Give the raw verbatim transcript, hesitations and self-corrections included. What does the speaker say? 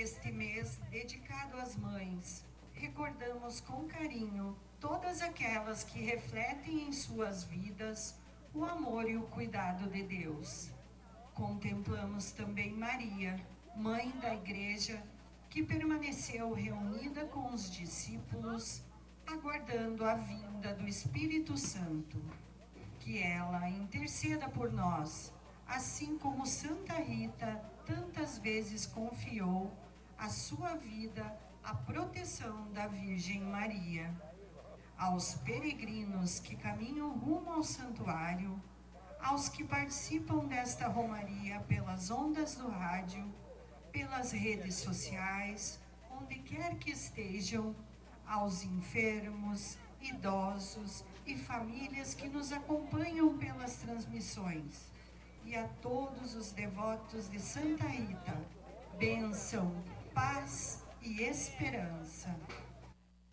Neste mês dedicado às mães, recordamos com carinho todas aquelas que refletem em suas vidas o amor e o cuidado de Deus. Contemplamos também Maria, mãe da Igreja, que permaneceu reunida com os discípulos, aguardando a vinda do Espírito Santo. Que ela interceda por nós, assim como Santa Rita tantas vezes confiou a sua vida à proteção da Virgem Maria. Aos peregrinos que caminham rumo ao santuário, aos que participam desta romaria pelas ondas do rádio, pelas redes sociais, onde quer que estejam, aos enfermos, idosos e famílias que nos acompanham pelas transmissões, e a todos os devotos de Santa Rita, bênção, paz e esperança.